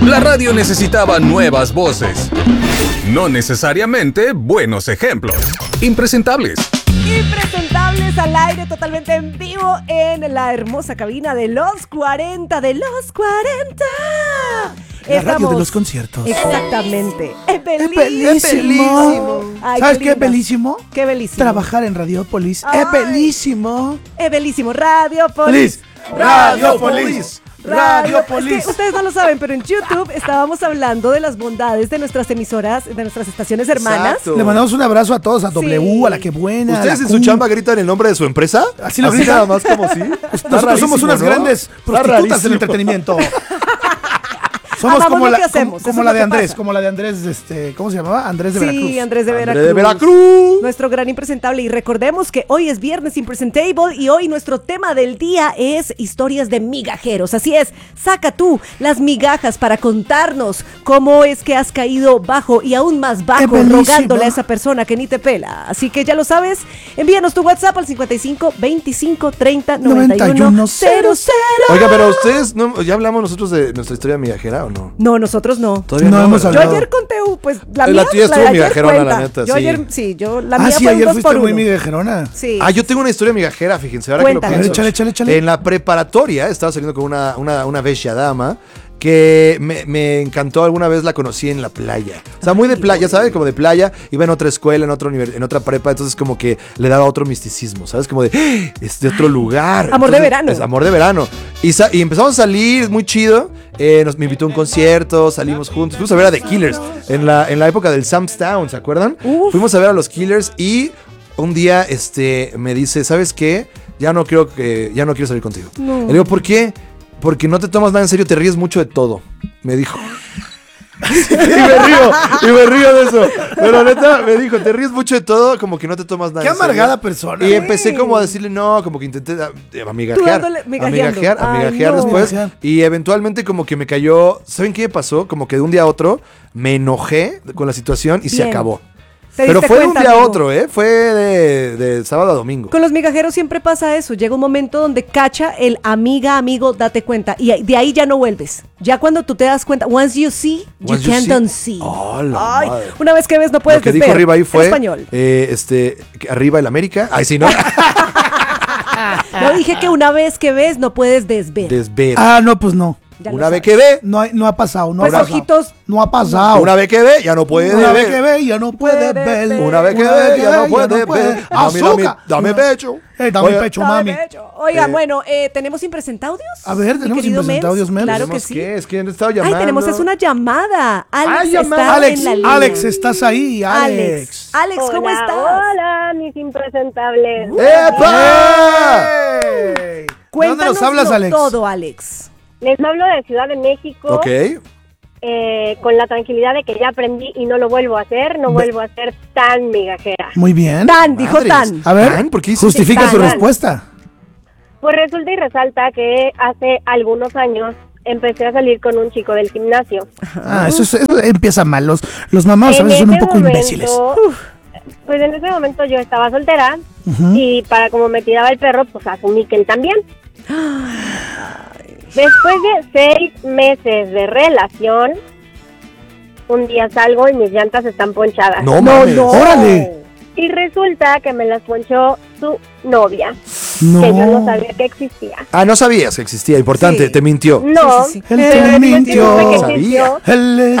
La radio necesitaba nuevas voces, no necesariamente buenos ejemplos. Impresentables. Impresentables al aire, totalmente en vivo en la hermosa cabina de los 40, de los 40. La radio de los conciertos. Exactamente. Es bellísimo. Ay, ¿Sabes qué qué es linda. bellísimo? Qué bellísimo. Trabajar en Radiopolis. Ay. Es bellísimo. Es bellísimo. Radiopolis. Radiopolis. Radiopolis. Es que ustedes no lo saben, pero en YouTube estábamos hablando de las bondades de nuestras emisoras, de nuestras estaciones hermanas. Exacto. Le mandamos un abrazo a todos, a W, a la que buena. ¿Ustedes a la en su Q. chamba gritan el nombre de su empresa? Así lo gritan. nada más como sí. Nosotros somos unas grandes prostitutas del entretenimiento. Somos Amamos como lo la, que hacemos, como eso la es de lo que Andrés, pasa. como la de Andrés, ¿cómo se llamaba? Andrés de Veracruz. Sí, Andrés de Andrés Veracruz. de Veracruz. Nuestro gran impresentable. Y recordemos que hoy es viernes impresentable y hoy nuestro tema del día es historias de migajeros. Así es, saca tú las migajas para contarnos cómo es que has caído bajo y aún más bajo, bellísimo. rogándole a esa persona que ni te pela. Así que ya lo sabes, envíanos tu WhatsApp al 55 25 30 91 00. Oiga, pero ustedes, ¿ya hablamos nosotros de nuestra historia migajera o no? No, nosotros no. Todavía No hemos Yo ¿verdad? hablado. ayer conté, pues, la La mía, tuya estuvo de ayer migajerona, cuenta. la neta, Yo sí. ayer, la mía Ah, sí, fue un ayer 2 fuiste por muy 1. migajerona. Sí. Yo tengo una historia migajera, fíjense, ahora Cuéntame. que lo pienso. Échale. En la preparatoria estaba saliendo con una bella dama que me encantó. Alguna vez la conocí en la playa. O sea, muy de playa, ¿sabes? Como de playa. Iba en otra escuela, en otra prepa. Entonces como que le daba otro misticismo, ¿sabes? Como de, es de otro lugar. Amor de Entonces, verano. Es amor de verano. Y empezamos a salir, muy chido. Me invitó a un concierto, salimos juntos. Fuimos a ver a The Killers en la época del Sam's Town, ¿se acuerdan? Uf. Fuimos a ver a los Killers y un día me dice, ¿sabes qué? Ya no quiero salir contigo. No. Le digo, ¿por qué? Porque no te tomas nada en serio, te ríes mucho de todo, me dijo. y me río de eso. Pero neta, me dijo, te ríes mucho de todo, como que no te tomas nada Qué en serio. amargada persona. Y empecé como a decirle no, como que intenté amigajear. Tú dándole- migajeando. Amigajear Ay, no. después. Migajear. Y eventualmente como que me cayó, ¿saben qué me pasó? Como que de un día a otro me enojé con la situación y se Bien. acabó. ¿Te Pero diste fue de un cuenta, día a amigo? otro, Fue de sábado a domingo. Con los migajeros siempre pasa eso. Llega un momento donde cacha el amigo, date cuenta. Y de ahí ya no vuelves. Ya cuando tú te das cuenta, once you see, you Once you can't see. unsee. Oh, la Ay, madre. una vez que ves no puedes Lo que desver. dijo arriba ahí En fue español. que arriba el América. Ay, sí, ¿no? No dije que una vez que ves no puedes desver. Desver. Ah, no, pues no. Ya lo Una vez sabes. que ve, No ha pasado, no Pues ha pasado. ojitos. No ha pasado. una vez que ve, ya no puede Una vez ver. que ve, ya no puede ver. Una vez que ve, ya no puede ver. Azúcar. Dame pecho. Dame Oye, pecho, Dame mami. pecho. Oiga, bueno, ¿tenemos impresentaudios? A ver, Mi tenemos querido impresentaudios, Mel. Claro que ¿Tenemos sí. qué? Es que han estado Ay, llamando. tenemos es una llamada. Alex llamada. está Alex, en la línea. Alex, estás ahí, Alex. Alex, ¿cómo Hola, estás? Hola, mis impresentables. ¡Epa! ¡Ey! ¿De dónde Cuéntanos nos hablas, Alex? todo, Alex. Les hablo de Ciudad de México, Ok. con la tranquilidad de que ya aprendí y no lo vuelvo a hacer, no vuelvo a ser tan migajera. Muy bien. Tan, dijo Madres. tan. A ver, ¿Tan? ¿Por qué dices justifica tan? su Tan. respuesta. Pues resulta y resalta que hace algunos años empecé a salir con un chico del gimnasio. Ah, eso empieza mal. Los mamados a En veces son un ese poco imbéciles. Pues en ese momento yo estaba soltera Ujú. y para como me tiraba el perro, pues asumí que él también. Después de 6 meses de relación, un día salgo y mis llantas están ponchadas. No mames. ¡Órale! Y resulta que me las ponchó su novia, No. que yo no sabía que existía. Ah, no sabías que existía. Importante, Sí. te mintió. No, Sí. Él pero te después mintió. supe que Sabía. existió. Él